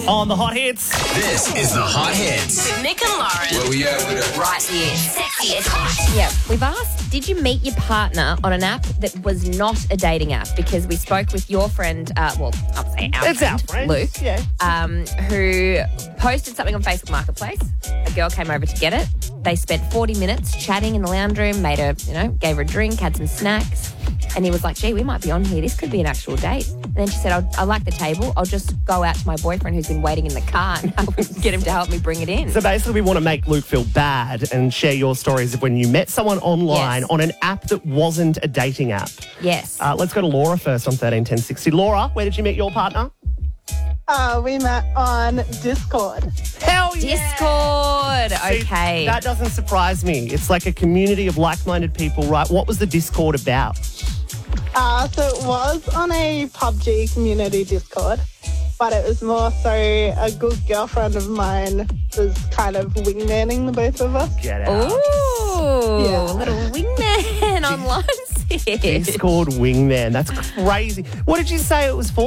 On the Hot Hits. This is the Hot Hits. With Nick and Lauren. Where we at with it? Right here. Sexy and hot. Yeah, we've asked, did you meet your partner on an app that was not a dating app? Because we spoke with your friend, I'll say our It's our friend, Luke, yeah. who posted something on Facebook Marketplace. A girl came over to get it. They spent 40 minutes chatting in the lounge room, gave her a drink, had some snacks. And he was like, gee, we might be on here. This could be an actual date. And then she said, I like the table. I'll just go out to my boyfriend who's been waiting in the car and get him to help me bring it in. So basically we want to make Luke feel bad and share your stories of when you met someone online on an app that wasn't a dating app. Yes. Let's go to Laura first on 131060. Laura, where did you meet your partner? We met on Discord. Hell Discord. See, Okay. that doesn't surprise me. It's like a community of like-minded people, right? What was the Discord about? So it was on a PUBG community Discord, but it was more so a good girlfriend of mine was kind of wingmanning the both of us. Get out. Ooh, Yeah. a little wingman online. Discord wingman. That's crazy. What did you say it was for?